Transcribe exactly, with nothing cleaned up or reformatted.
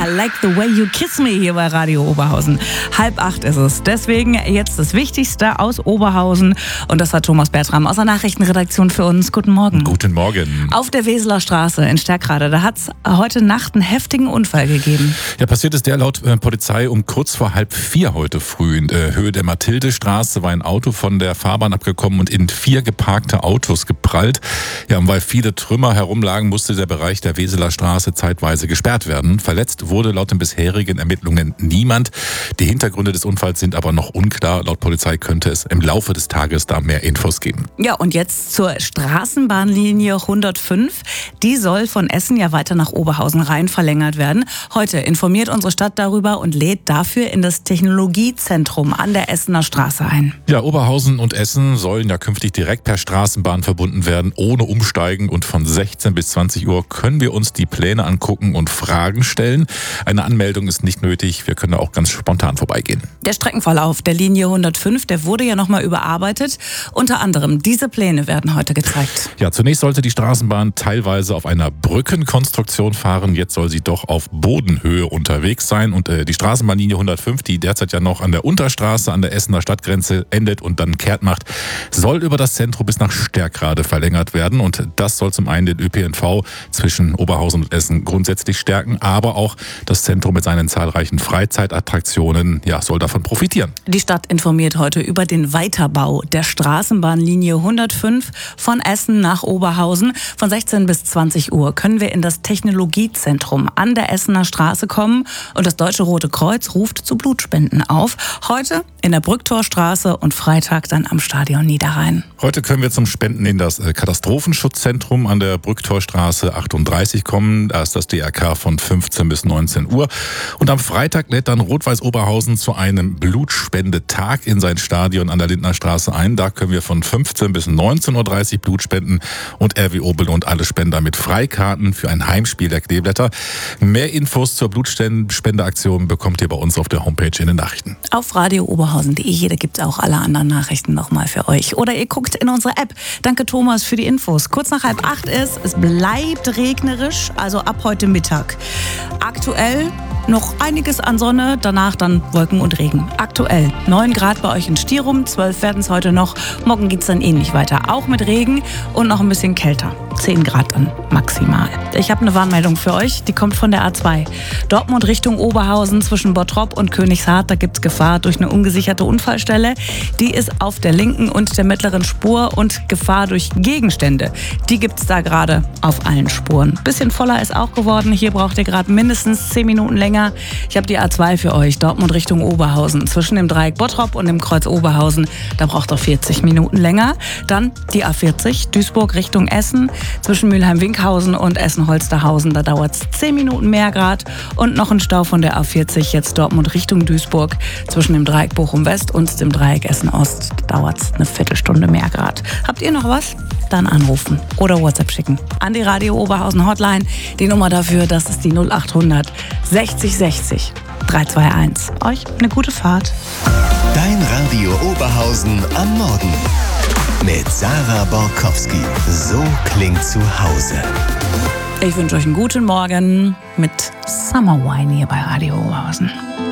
I like the way you kiss me hier bei Radio Oberhausen. Halb acht ist es. Deswegen jetzt das Wichtigste aus Oberhausen. Und das hat Thomas Bertram aus der Nachrichtenredaktion für uns. Guten Morgen. Guten Morgen. Auf der Weseler Straße in Sterkrade, da hat es heute Nacht einen heftigen Unfall gegeben. Ja, passiert ist der laut äh, Polizei um kurz vor halb vier heute früh. In der Höhe der Mathildestraße war ein Auto von der Fahrbahn abgekommen und in vier geparkte Autos geprallt. Ja, und weil viele Trümmer herumlagen, musste der Bereich der Weseler Straße zeitweise gesperrt werden. Verletzt wurde laut den bisherigen Ermittlungen niemand. Die Hintergründe des Unfalls sind aber noch unklar. Laut Polizei könnte es im Laufe des Tages da mehr Infos geben. Ja, und jetzt zur Straßenbahnlinie hundertfünf. Die soll von Essen ja weiter nach Oberhausen rein verlängert werden. Heute informiert unsere Stadt darüber und lädt dafür in das Technologiezentrum an der Essener Straße ein. Ja, Oberhausen und Essen sollen ja künftig direkt per Straßenbahn verbunden werden, ohne Umsteigen. Und von sechzehn bis zwanzig Uhr können wir uns die Pläne angucken und Fragen stellen. Eine Anmeldung ist nicht nötig. Wir können da auch ganz spontan vorbeigehen. Der Streckenverlauf der Linie hundertfünf, der wurde ja nochmal überarbeitet. Unter anderem diese Pläne werden heute gezeigt. Ja, zunächst sollte die Straßenbahn teilweise auf einer Brückenkonstruktion fahren. Jetzt soll sie doch auf Bodenhöhe unterwegs sein. Und äh, die Straßenbahnlinie hundertfünf, die derzeit ja noch an der Unterstraße an der Essener Stadtgrenze endet und dann kehrt macht, soll über das Zentrum bis nach Sterkrade verlängert werden. Und das soll zum einen den Ö P N V zwischen Oberhausen und Essen grundsätzlich stärken, aber auch das Zentrum mit seinen zahlreichen Freizeitattraktionen ja, soll davon profitieren. Die Stadt informiert heute über den Weiterbau der Straßenbahnlinie hundertfünf von Essen nach Oberhausen. Von sechzehn bis zwanzig Uhr können wir in das Technologiezentrum an der Essener Straße kommen und das Deutsche Rote Kreuz ruft zu Blutspenden auf. Heute in der Brücktorstraße und Freitag dann am Stadion Niederrhein. Heute können wir zum Spenden in das Katastrophenschutzzentrum an der Brücktorstraße achtunddreißig kommen. Da ist das D R K von fünfzehn bis neunzehn Uhr. Und am Freitag lädt dann Rot-Weiß Oberhausen zu einem Blutspendetag in sein Stadion an der Lindner Straße ein. Da können wir von fünfzehn bis neunzehn Uhr dreißig Blut spenden und R W O belohnt alle Spender mit Freikarten für ein Heimspiel der Kleeblätter. Mehr Infos zur Blutspendeaktion bekommt ihr bei uns auf der Homepage in den Nachrichten. Auf radio oberhausen punkt de, hier, da gibt es auch alle anderen Nachrichten nochmal für euch. Oder ihr guckt in unsere App. Danke Thomas für die Infos. Kurz nach halb acht ist, es bleibt regnerisch, also ab heute Mittag. Aktuell noch einiges an Sonne, danach dann Wolken und Regen. Aktuell neun Grad bei euch in Stierum, zwölf werden es heute noch. Morgen geht es dann ähnlich weiter, auch mit Regen und noch ein bisschen kälter. zehn Grad dann maximal. Ich habe eine Warnmeldung für euch, die kommt von der A zwei. Dortmund Richtung Oberhausen zwischen Bottrop und Königshardt, da gibt es Gefahr durch eine ungesicherte Unfallstelle. Die ist auf der linken und der mittleren Spur und Gefahr durch Gegenstände. Die gibt es da gerade auf allen Spuren. Bisschen voller ist auch geworden, hier braucht ihr gerade mindestens zehn Minuten länger. Ich habe die A zwei für euch, Dortmund Richtung Oberhausen. Zwischen dem Dreieck Bottrop und dem Kreuz Oberhausen, da braucht ihr vierzig Minuten länger. Dann die A vierzig, Duisburg Richtung Essen. Zwischen Mülheim-Winkhausen und Essen-Holsterhausen, da dauert es zehn Minuten mehr Grad. Und noch ein Stau von der A vierzig, jetzt Dortmund Richtung Duisburg. Zwischen dem Dreieck Bochum-West und dem Dreieck Essen-Ost, da dauert es eine Viertelstunde mehr Grad. Habt ihr noch was? Dann anrufen oder WhatsApp schicken. An die Radio Oberhausen Hotline. Die Nummer dafür, das ist die null achthundert sechzig sechzig drei zwei eins. Euch eine gute Fahrt. Dein Radio Oberhausen am Morgen. Mit Sarah Borkowski. So klingt zu Hause. Ich wünsche euch einen guten Morgen mit Summer Wine hier bei Radio Oberhausen.